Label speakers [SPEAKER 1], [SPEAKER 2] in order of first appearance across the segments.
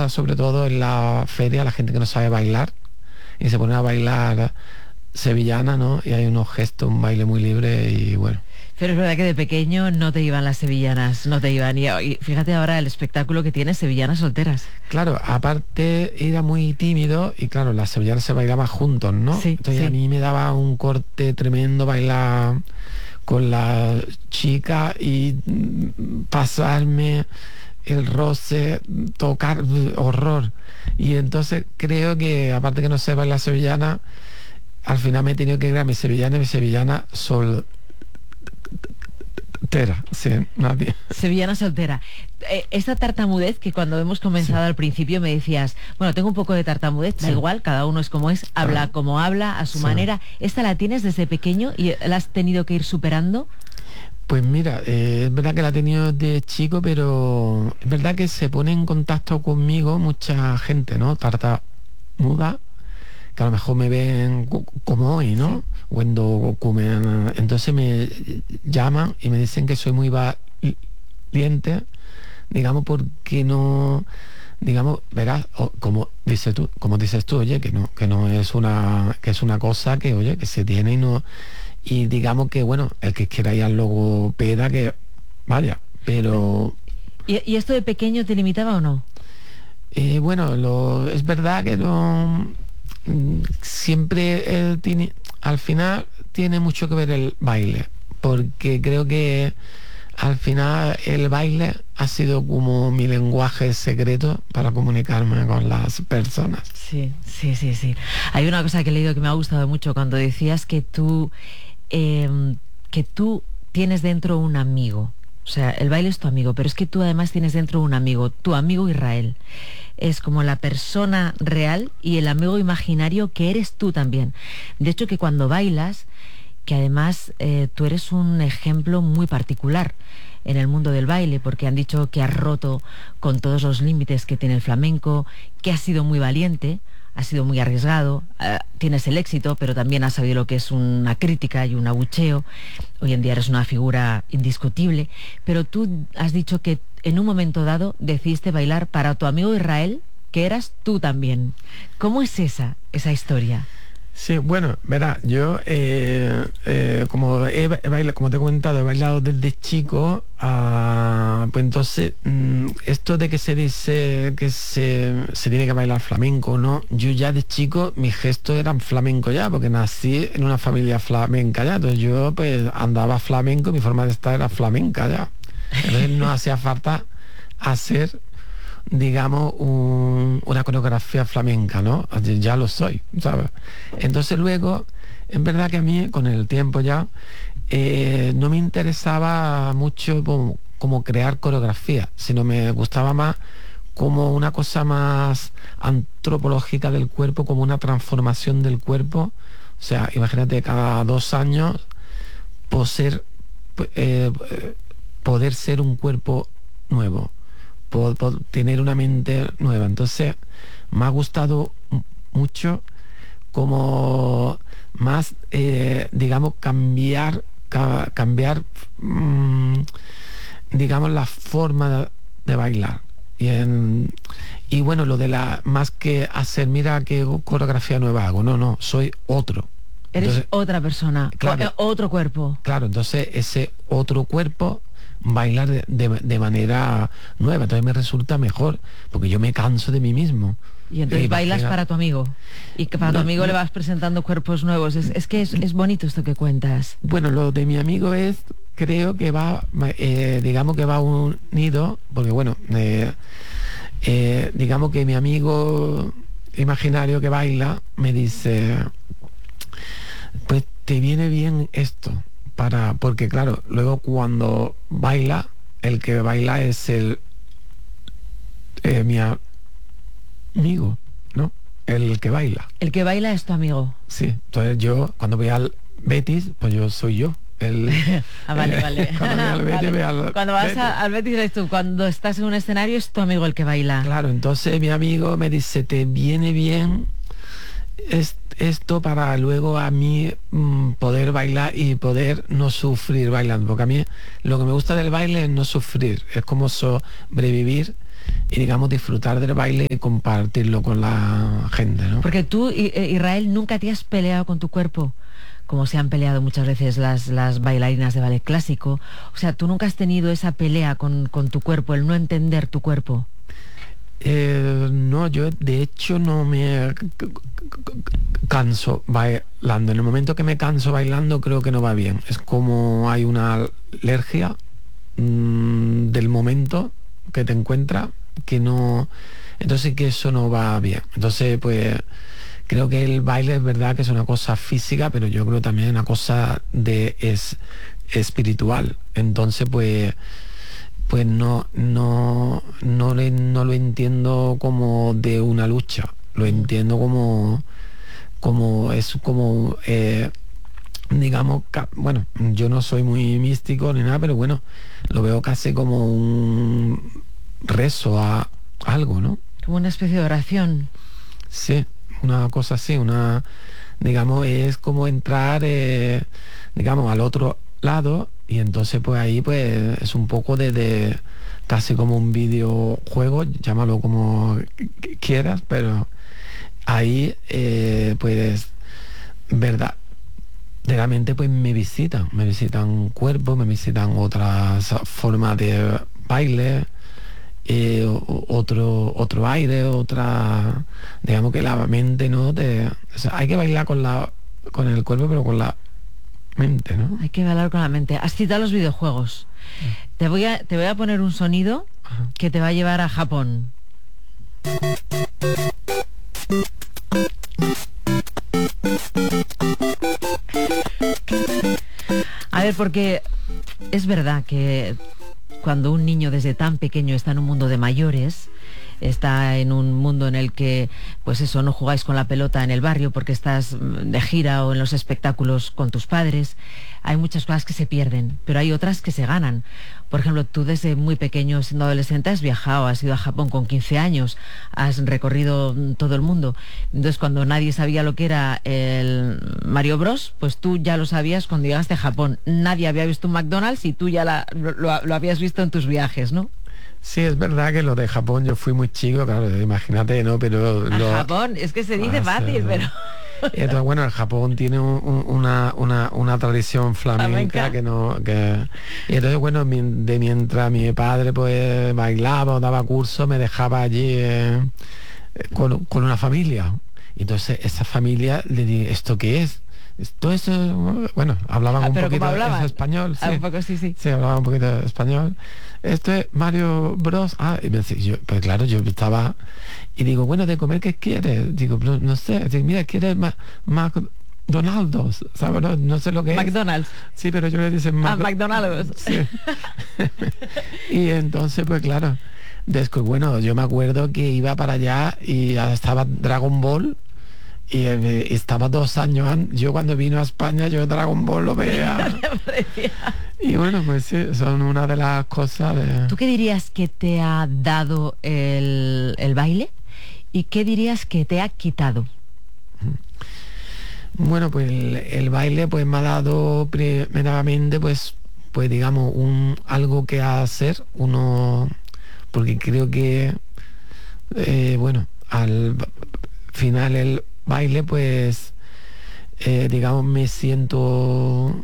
[SPEAKER 1] mucha, sobre todo en la feria, la gente que no sabe bailar y se pone a bailar sevillana, ¿no? Y hay unos gestos, un baile muy libre y bueno.
[SPEAKER 2] Pero es verdad que de pequeño no te iban las sevillanas, no te iban. Y fíjate ahora el espectáculo que tiene Sevillanas Solteras.
[SPEAKER 1] Claro, aparte era muy tímido y claro, las sevillanas se bailaban juntos, ¿no?
[SPEAKER 2] Sí,
[SPEAKER 1] Entonces
[SPEAKER 2] sí.
[SPEAKER 1] a mí me daba un corte tremendo bailar con la chica y pasarme el roce, tocar, horror. Y entonces creo que, aparte que no sé bailar sevillana, al final me he tenido que ir a mi sevillana soltera, sí, nadie.
[SPEAKER 2] Sevillana Soltera. Esta tartamudez que cuando hemos comenzado al principio me decías, bueno, tengo un poco de tartamudez, da igual, cada uno es como es, habla como habla, a su manera. ¿Esta la tienes desde pequeño y la has tenido que ir superando?
[SPEAKER 1] Pues mira, es verdad que la he tenido de chico, pero es verdad que se pone en contacto conmigo mucha gente, ¿no? Tartamuda, que a lo mejor me ven como hoy, ¿no? Cuando comen. Entonces me llaman y me dicen que soy muy valiente, digamos, porque no, digamos, verás, como dices tú, oye, que no es que es una cosa que, oye, que se tiene y no. Y digamos que, bueno, el que quiera ir al logopeda, que vaya, pero...
[SPEAKER 2] ¿Y esto de pequeño te limitaba o no?
[SPEAKER 1] Bueno, es verdad que no, siempre al final tiene mucho que ver el baile, porque creo que al final el baile ha sido como mi lenguaje secreto para comunicarme con las personas.
[SPEAKER 2] Sí, sí, sí, sí. Hay una cosa que he leído que me ha gustado mucho cuando decías que tú tienes dentro un amigo. O sea, el baile es tu amigo, pero es que tú además tienes dentro un amigo, tu amigo Israel. Es como la persona real y el amigo imaginario que eres tú también. De hecho, que cuando bailas, que además tú eres un ejemplo muy particular en el mundo del baile, porque han dicho que has roto con todos los límites que tiene el flamenco, que has sido muy valiente, has sido muy arriesgado, tienes el éxito, pero también has sabido lo que es una crítica y un abucheo. Hoy en día eres una figura indiscutible, pero tú has dicho que en un momento dado decidiste bailar para tu amigo Israel, que eras tú también. ¿Cómo es esa historia?
[SPEAKER 1] Sí, bueno, verá, yo como como te he comentado, he bailado desde chico, pues entonces esto de que se dice que se tiene que bailar flamenco, ¿no? Yo ya de chico mis gestos eran flamenco ya, porque nací en una familia flamenca ya, entonces yo pues andaba flamenco, mi forma de estar era flamenca ya. Entonces no hacía falta hacer, digamos, una coreografía flamenca, ¿no? Ya lo soy, ¿sabes? Entonces luego, es verdad que a mí, con el tiempo ya, no me interesaba mucho como crear coreografía, sino me gustaba más como una cosa más antropológica del cuerpo, como una transformación del cuerpo. O sea, imagínate, cada 2 años poder ser un cuerpo nuevo, tener una mente nueva. Entonces me ha gustado mucho como más, digamos, cambiar, digamos, la forma de bailar. Y bueno, lo de más que hacer, mira qué coreografía nueva hago, no, soy otro.
[SPEAKER 2] Eres
[SPEAKER 1] Entonces,
[SPEAKER 2] otra persona,
[SPEAKER 1] claro,
[SPEAKER 2] otro cuerpo.
[SPEAKER 1] Claro, entonces ese otro cuerpo bailar de manera nueva, entonces me resulta mejor, porque yo me canso de mí mismo.
[SPEAKER 2] Y entonces bailas para tu amigo. Y que para tu amigo le vas presentando cuerpos nuevos. Es que es bonito esto que cuentas.
[SPEAKER 1] Bueno, lo de mi amigo creo que va, digamos que va unido, porque bueno, digamos que mi amigo imaginario que baila me dice, pues te viene bien esto, porque claro, luego cuando baila, el que baila es mi amigo, ¿no? El que baila.
[SPEAKER 2] El que baila es tu amigo.
[SPEAKER 1] Sí, entonces yo cuando voy al Betis, pues yo soy yo.
[SPEAKER 2] Vale. Cuando vas al Betis eres tú, cuando estás en un escenario es tu amigo el que baila.
[SPEAKER 1] Claro, entonces mi amigo me dice, te viene bien esto para luego a mí poder bailar y poder no sufrir bailando, porque a mí lo que me gusta del baile es no sufrir, es como sobrevivir y digamos disfrutar del baile y compartirlo con la gente, ¿no?
[SPEAKER 2] Porque tú, Israel, nunca te has peleado con tu cuerpo, como se han peleado muchas veces las bailarinas de ballet clásico. O sea, tú nunca has tenido esa pelea con tu cuerpo, el no entender tu cuerpo.
[SPEAKER 1] No, yo de hecho no me canso bailando. En el momento que me canso bailando creo que no va bien. Es como hay una alergia del momento que te encuentras que no... Entonces que eso no va bien. Entonces pues creo que el baile es verdad que es una cosa física, pero yo creo también una cosa es espiritual. Entonces pues no lo entiendo como de una lucha, lo entiendo digamos, bueno, yo no soy muy místico ni nada, pero bueno, lo veo casi como un rezo a algo, ¿no?
[SPEAKER 2] Como una especie de oración.
[SPEAKER 1] Sí, una cosa así, digamos, es como entrar, digamos, al otro lado, y entonces pues ahí pues es un poco de casi como un videojuego, llámalo como quieras, pero ahí pues verdaderamente pues me visitan cuerpos, me visitan otras formas de baile, otro aire, digamos que la mente, ¿no? O sea, hay que bailar con el cuerpo, pero con la mente, ¿no?
[SPEAKER 2] Hay que bailar con la mente. Has citado los videojuegos. Te voy a poner un sonido que te va a llevar a Japón. A ver, porque es verdad que cuando un niño desde tan pequeño está en un mundo de mayores, está en un mundo en el que, pues eso, no jugáis con la pelota en el barrio porque estás de gira o en los espectáculos con tus padres, hay muchas cosas que se pierden, pero hay otras que se ganan. Por ejemplo, tú desde muy pequeño, siendo adolescente, has viajado, has ido a Japón con 15 años, has recorrido todo el mundo. Entonces, cuando nadie sabía lo que era el Mario Bros, pues tú ya lo sabías cuando llegaste a Japón. Nadie había visto un McDonald's y tú ya lo habías visto en tus viajes, ¿no?
[SPEAKER 1] Sí, es verdad que lo de Japón yo fui muy chico, claro, imagínate, ¿no? Pero
[SPEAKER 2] Japón, es que se dice fácil, pero...
[SPEAKER 1] Entonces, bueno, el Japón tiene una tradición flamenca y entonces, bueno, mientras mi padre pues bailaba o daba cursos, me dejaba allí con una familia. Y entonces esa familia le dije, ¿esto qué es? Esto es, bueno, hablaban un poquito de español. Sí,
[SPEAKER 2] un poco, sí.
[SPEAKER 1] Sí, hablaban un poquito de español. Esto es Mario Bros. Y me decía, pues claro, yo estaba... Y digo, bueno, ¿de comer qué quieres? Digo, no sé. Digo, mira, ¿quieres McDonald's? ¿Sabes? No sé lo que
[SPEAKER 2] McDonald's.
[SPEAKER 1] Es. Sí, pero yo le dicen
[SPEAKER 2] McDonald's.
[SPEAKER 1] Sí. Y entonces, pues claro, después, bueno, yo me acuerdo que iba para allá y ya estaba Dragon Ball. Y estaba 2 años yo cuando vino a España, yo Dragon Ball lo veía. Y bueno, pues sí, son una de las cosas de...
[SPEAKER 2] ¿Tú qué dirías que te ha dado el baile? ¿Y qué dirías que te ha quitado?
[SPEAKER 1] Bueno, pues el baile pues me ha dado primeramente pues digamos algo que hacer uno, porque creo que bueno, al final el baile pues digamos me siento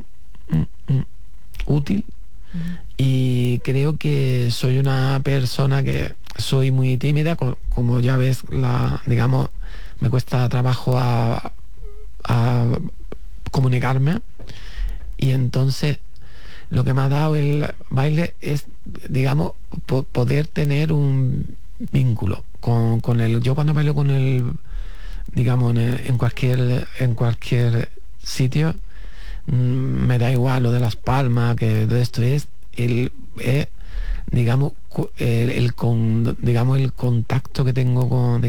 [SPEAKER 1] útil y creo que soy una persona que soy muy tímida, como ya ves, digamos, me cuesta trabajo a comunicarme, y entonces lo que me ha dado el baile es, digamos, poder tener un vínculo con el... Yo cuando bailo con el, digamos, en cualquier sitio, me da igual lo de las palmas, que de esto es digamos digamos el contacto que tengo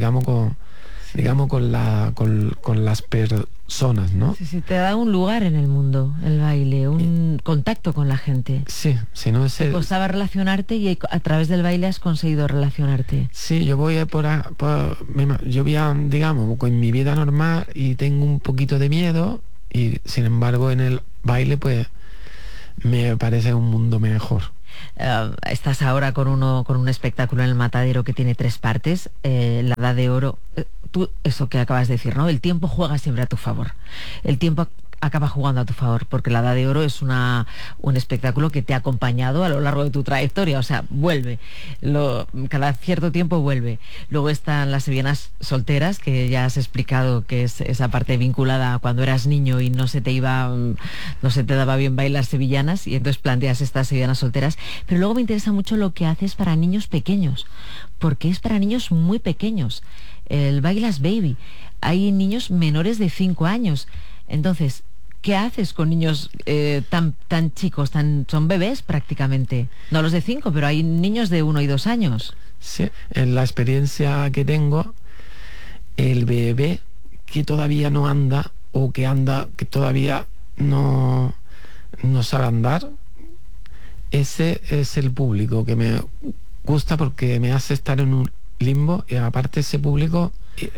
[SPEAKER 1] con las personas, ¿no?
[SPEAKER 2] Sí, te da un lugar en el mundo el baile, un contacto con la gente.
[SPEAKER 1] Sí, si no es...
[SPEAKER 2] Te costaba relacionarte y a través del baile has conseguido relacionarte.
[SPEAKER 1] Sí, yo voy yo voy digamos, con mi vida normal y tengo un poquito de miedo, y sin embargo en el baile pues me parece un mundo mejor.
[SPEAKER 2] estás ahora con un espectáculo en el Matadero que tiene 3 partes, La Edad de Oro. Tú, eso que acabas de decir, ¿no? El tiempo juega siempre a tu favor. El tiempo acaba jugando a tu favor, porque La Edad de Oro es un espectáculo que te ha acompañado a lo largo de tu trayectoria, o sea, vuelve, cada cierto tiempo vuelve. Luego están Las Sevillanas Solteras, que ya has explicado que es esa parte vinculada a cuando eras niño y no se te daba bien bailar sevillanas, y entonces planteas estas Sevillanas Solteras. Pero luego me interesa mucho lo que haces para niños pequeños, porque es para niños muy pequeños. El Bailas Baby, hay niños menores de 5 años. Entonces, ¿qué haces con niños tan chicos? Son bebés prácticamente. No los de 5, pero hay niños de 1 y 2 años.
[SPEAKER 1] Sí, en la experiencia que tengo, el bebé que todavía no anda, o que anda, que todavía no sabe andar, ese es el público que me gusta, porque me hace estar en un limbo, y aparte ese público...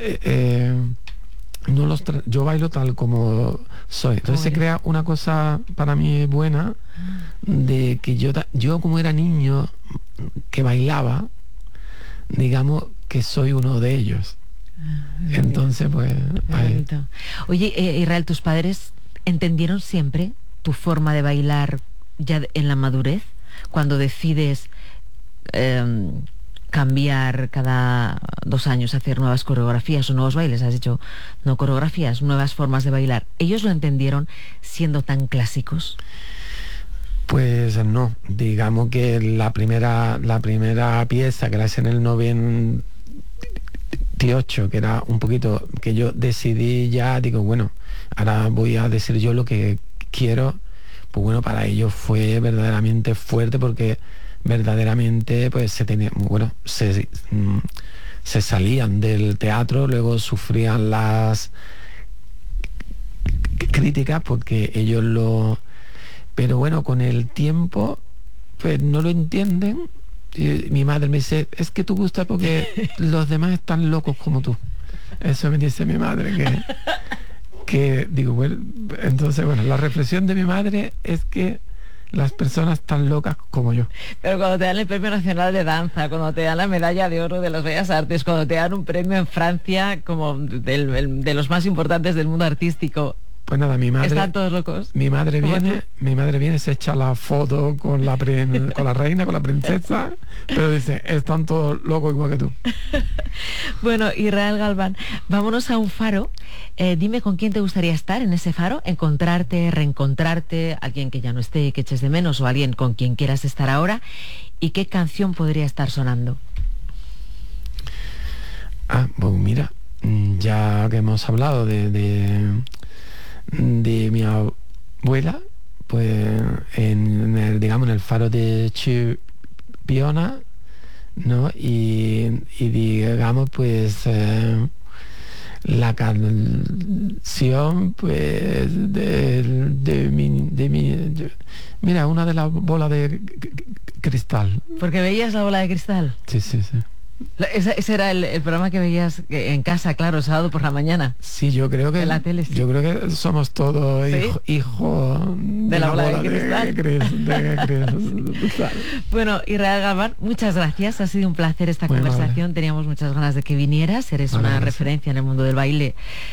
[SPEAKER 1] yo bailo tal como soy. Entonces se crea una cosa para mí buena, de que yo como era niño que bailaba, digamos que soy uno de ellos. Entonces pues ahí.
[SPEAKER 2] Oye, Israel, ¿tus padres entendieron siempre tu forma de bailar ya en la madurez, cuando decides cambiar cada 2 años, hacer nuevas coreografías o nuevos bailes? Has dicho, no coreografías, nuevas formas de bailar. ¿Ellos lo entendieron siendo tan clásicos?
[SPEAKER 1] Pues no, digamos que la primera pieza, que la hice en el 98, que era un poquito que yo decidí ya, digo, bueno, ahora voy a decir yo lo que quiero. Pues bueno, para ellos fue verdaderamente fuerte, porque verdaderamente pues se salían del teatro, luego sufrían las críticas porque ellos pero bueno, con el tiempo pues no lo entienden, y mi madre me dice, es que tú gustas porque los demás están locos como tú. Eso me dice mi madre, que digo, bueno, entonces bueno, la reflexión de mi madre es que las personas tan locas como yo.
[SPEAKER 2] Pero cuando te dan el Premio Nacional de Danza, cuando te dan la Medalla de Oro de las Bellas Artes, cuando te dan un premio en Francia como de los más importantes del mundo artístico,
[SPEAKER 1] pues nada, mi madre...
[SPEAKER 2] ¿Están todos locos?
[SPEAKER 1] Mi madre viene, se echa la foto con la reina, con la princesa, pero dice, están todos locos igual que tú.
[SPEAKER 2] Bueno, Israel Galván, vámonos a un faro. Dime con quién te gustaría estar en ese faro, encontrarte, reencontrarte, alguien que ya no esté, que eches de menos, o alguien con quien quieras estar ahora, y qué canción podría estar sonando.
[SPEAKER 1] Pues mira, ya que hemos hablado de mi abuela, pues en el faro de Chipiona, ¿no? Y digamos pues la canción pues mira, una de las bolas de cristal.
[SPEAKER 2] ¿Porque veías la bola de cristal?
[SPEAKER 1] Sí.
[SPEAKER 2] Ese era el programa que veías en casa, claro, sábado por la mañana.
[SPEAKER 1] Sí, yo creo que
[SPEAKER 2] en la tele, sí.
[SPEAKER 1] Yo creo que somos todos hijos
[SPEAKER 2] de la bola de cristal. Bueno, Israel Galván, muchas gracias. Ha sido un placer esta conversación. Vale. Teníamos muchas ganas de que vinieras. Eres una referencia en el mundo del baile,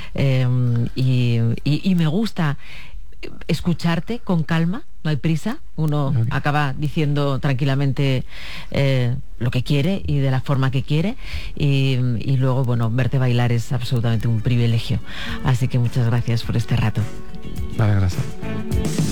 [SPEAKER 2] y me gusta escucharte con calma. No hay prisa, uno acaba diciendo tranquilamente lo que quiere y de la forma que quiere, y luego, bueno, verte bailar es absolutamente un privilegio. Así que muchas gracias por este rato.
[SPEAKER 1] Vale, gracias.